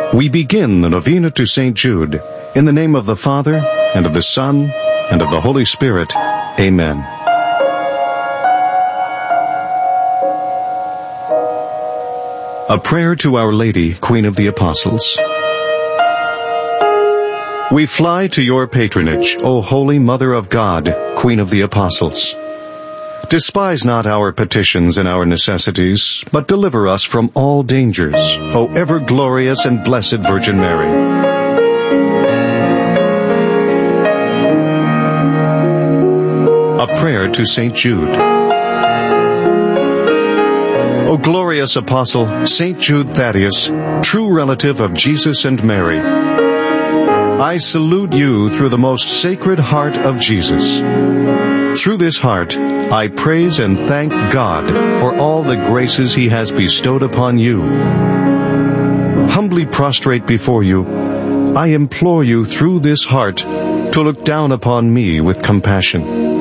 We begin the novena to St. Jude, in the name of the Father, and of the Son, and of the Holy Spirit. Amen. A prayer to Our Lady, Queen of the Apostles. We fly to your patronage, O Holy Mother of God, Queen of the Apostles. Despise not our petitions and our necessities, but deliver us from all dangers, O ever-glorious and blessed Virgin Mary. A prayer to St. Jude. O glorious Apostle, St. Jude Thaddeus, true relative of Jesus and Mary, I salute you through the most sacred heart of Jesus. Through this heart, I praise and thank God for all the graces He has bestowed upon you. Humbly prostrate before you, I implore you through this heart to look down upon me with compassion.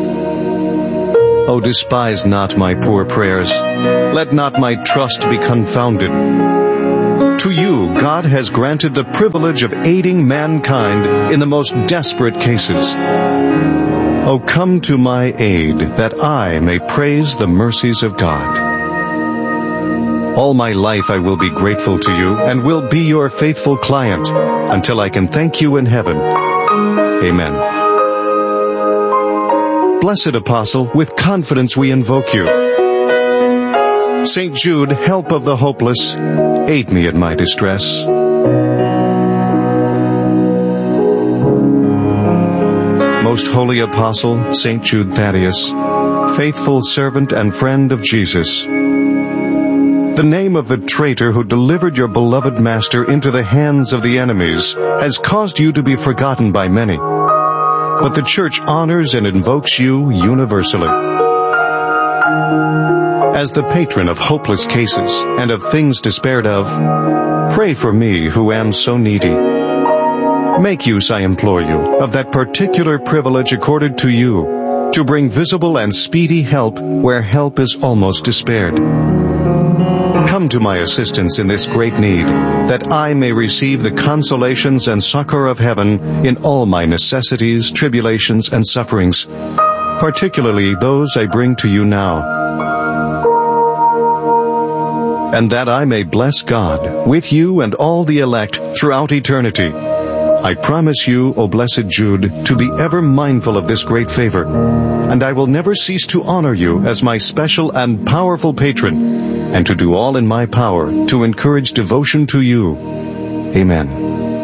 O despise not my poor prayers. Let not my trust be confounded. To you, God has granted the privilege of aiding mankind in the most desperate cases. O come to my aid, that I may praise the mercies of God. All my life I will be grateful to you, and will be your faithful client, until I can thank you in heaven. Amen. Blessed Apostle, with confidence we invoke you. St. Jude, help of the hopeless, aid me in my distress. Most Holy Apostle, St. Jude Thaddeus, faithful servant and friend of Jesus, the name of the traitor who delivered your beloved Master into the hands of the enemies has caused you to be forgotten by many, but the Church honors and invokes you universally. As the patron of hopeless cases and of things despaired of, pray for me who am so needy. Make use, I implore you, of that particular privilege accorded to you, to bring visible and speedy help where help is almost despaired. Come to my assistance in this great need, that I may receive the consolations and succor of heaven in all my necessities, tribulations, and sufferings, particularly those I bring to you now. And that I may bless God with you and all the elect throughout eternity. I promise you, O blessed Jude, to be ever mindful of this great favor, and I will never cease to honor you as my special and powerful patron, and to do all in my power to encourage devotion to you. Amen.